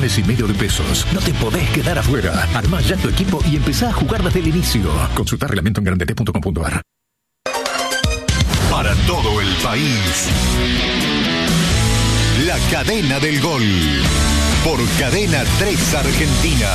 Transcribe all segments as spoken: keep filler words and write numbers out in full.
millones y medio de pesos. No te podés quedar afuera. Armá ya tu equipo y empezá a jugar desde el inicio. Consulta reglamento en grandete punto com punto a r. Para todo el país, la cadena del gol. Por Cadena tres Argentina.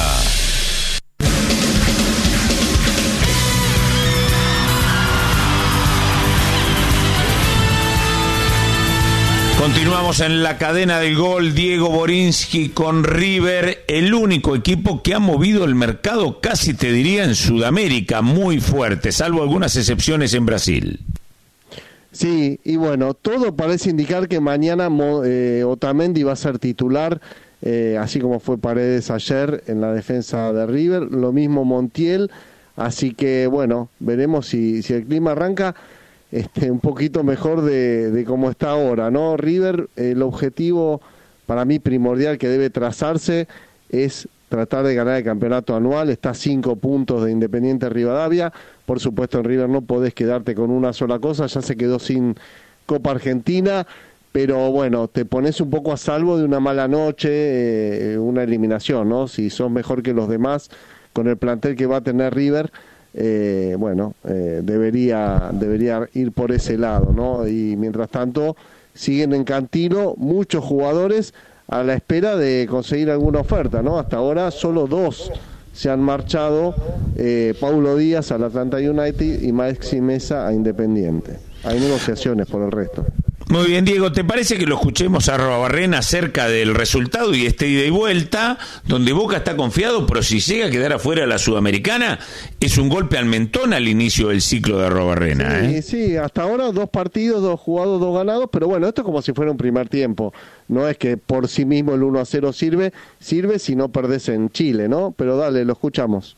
Continuamos en la cadena del gol. Diego Borinsky con River, el único equipo que ha movido el mercado, casi te diría, en Sudamérica, muy fuerte, salvo algunas excepciones en Brasil. Sí, y bueno, todo parece indicar que mañana eh, Otamendi va a ser titular, eh, así como fue Paredes ayer en la defensa de River, lo mismo Montiel, así que bueno, veremos si, si el clima arranca este, un poquito mejor de, de cómo está ahora, ¿no? River, el objetivo para mí primordial que debe trazarse es tratar de ganar el campeonato anual, está a cinco puntos de Independiente Rivadavia. Por supuesto, en River no podés quedarte con una sola cosa, ya se quedó sin Copa Argentina, pero bueno, te pones un poco a salvo de una mala noche, eh, una eliminación, ¿no? Si sos mejor que los demás, con el plantel que va a tener River, eh, bueno, eh, debería, debería ir por ese lado, ¿no? Y mientras tanto, siguen en Cantilo muchos jugadores a la espera de conseguir alguna oferta, ¿no? Hasta ahora solo dos se han marchado, eh, Paulo Díaz al Atlanta United y Maxi Mesa a Independiente. Hay negociaciones por el resto. Muy bien, Diego, ¿te parece que lo escuchemos a Arrobarrena acerca del resultado y este ida y vuelta, donde Boca está confiado, pero si llega a quedar afuera de la Sudamericana, es un golpe al mentón al inicio del ciclo de Arrobarrena? Sí, ¿eh? sí, hasta ahora dos partidos, dos jugados, dos ganados, pero bueno, esto es como si fuera un primer tiempo. No es que por sí mismo el uno a cero sirve, sirve si no perdés en Chile, ¿no? Pero dale, lo escuchamos.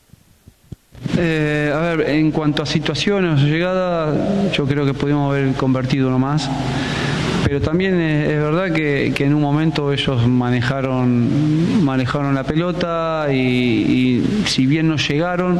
Eh, a ver, en cuanto a situaciones o llegada, yo creo que pudimos haber convertido uno más, pero también es, es verdad que, que en un momento ellos manejaron manejaron la pelota y, y si bien no llegaron,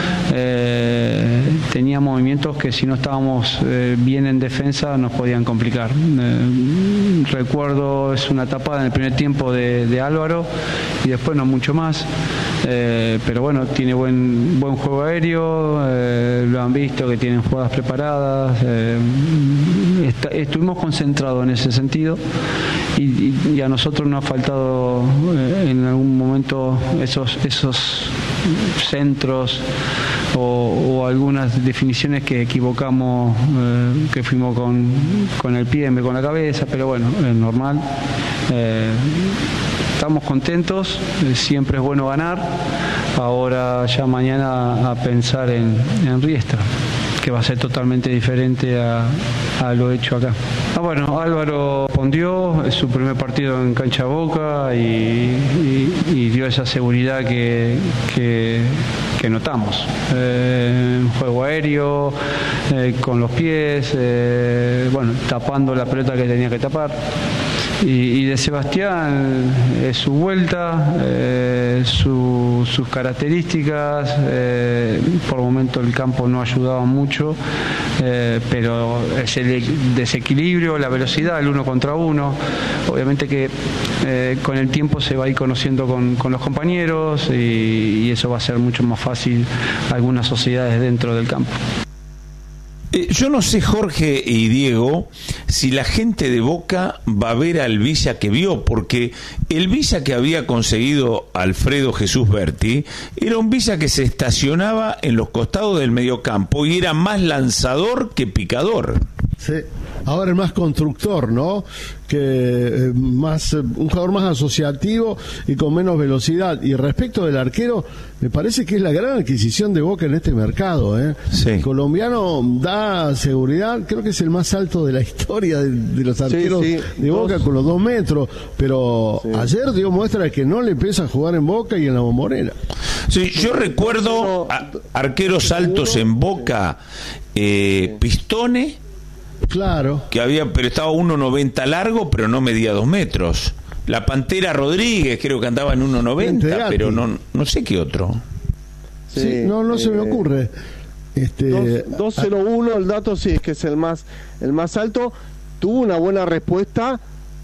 eh, tenía movimientos que si no estábamos eh, bien en defensa nos podían complicar. Eh, recuerdo, es una tapada en el primer tiempo de, de Álvaro y después no mucho más. Eh, pero bueno, tiene buen buen juego aéreo, eh, lo han visto que tienen jugadas preparadas, eh, está, estuvimos concentrados en ese sentido y, y, y a nosotros nos ha faltado eh, en algún momento esos esos centros o, o algunas definiciones que equivocamos, eh, que fuimos con, con el pie en vez con la cabeza, pero bueno, es normal. Eh, Estamos contentos, siempre es bueno ganar. Ahora ya mañana a pensar en, en Riestra, que va a ser totalmente diferente a, a lo hecho acá. Ah, bueno, Álvaro respondió, es su primer partido en cancha Boca y, y, y dio esa seguridad que, que, que notamos. Eh, juego aéreo, eh, con los pies, eh, bueno, tapando la pelota que tenía que tapar. Y, y de Sebastián es su vuelta, eh, su, sus características, eh, por momento el campo no ayudaba mucho, eh, pero es el desequilibrio, la velocidad, el uno contra uno, obviamente que eh, con el tiempo se va a ir conociendo con, con los compañeros y, y eso va a ser mucho más fácil algunas sociedades dentro del campo. Eh, yo no sé, Jorge y Diego, si la gente de Boca va a ver al Villa que vio, porque el Villa que había conseguido Alfredo Jesús Berti era un Villa que se estacionaba en los costados del mediocampo y era más lanzador que picador. Sí, ahora es más constructor, ¿no? Que eh, más eh, un jugador más asociativo y con menos velocidad. Y respecto del arquero, me parece que es la gran adquisición de Boca en este mercado, ¿eh? Sí. El colombiano da seguridad, creo que es el más alto de la historia de, de los arqueros sí, sí. de Boca, dos. Con los dos metros. Pero sí. Ayer dio muestra de que no le pesa jugar en Boca y en la Bombonera. Sí, yo recuerdo a, arqueros altos en Boca, eh, Pistone. Claro. Que había, pero estaba uno noventa largo, pero no medía dos metros. La Pantera Rodríguez creo que andaba en uno noventa, pero no no sé qué otro. Sí, sí no no eh, se me ocurre. Este dos cero uno el dato sí es que es el más el más alto. Tuvo una buena respuesta,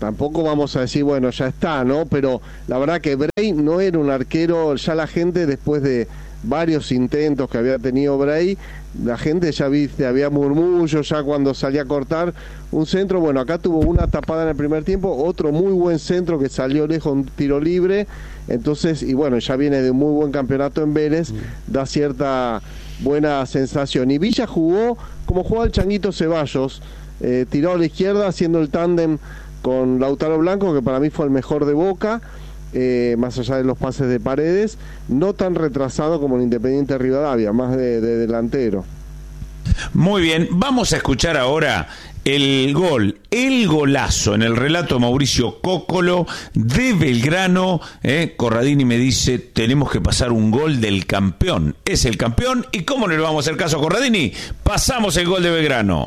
tampoco vamos a decir, bueno, ya está, ¿no? Pero la verdad que Bray no era un arquero, ya la gente después de varios intentos que había tenido Bray, la gente ya viste, había murmullos ya cuando salía a cortar un centro. Bueno, acá tuvo una tapada en el primer tiempo, otro muy buen centro que salió lejos, un tiro libre. Entonces, y bueno, ya viene de un muy buen campeonato en Vélez, da cierta buena sensación. Y Villa jugó como jugaba el Changuito Ceballos, eh, tiró a la izquierda haciendo el tándem con Lautaro Blanco, que para mí fue el mejor de Boca. Eh, más allá de los pases de Paredes, no tan retrasado como el Independiente Rivadavia, más de, de delantero. Muy bien, vamos a escuchar ahora el gol, el golazo en el relato de Mauricio Cóccolo de Belgrano. eh, Corradini me dice, tenemos que pasar un gol del campeón, es el campeón, y ¿cómo no le vamos a hacer caso a Corradini? Pasamos el gol de Belgrano.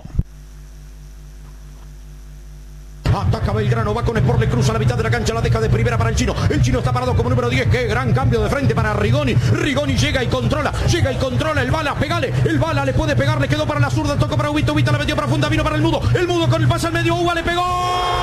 Ataca Belgrano, va con Sport, le cruza la mitad de la cancha, la deja de primera para el Chino. El Chino está parado como número diez. Qué gran cambio de frente para Rigoni. Rigoni llega y controla, llega y controla. El Bala, pegale. El Bala le puede pegar, le quedó para la zurda, tocó para Ubita, Ubita la metió profunda, vino para el Mudo. El Mudo con el pase al medio, Uva le pegó.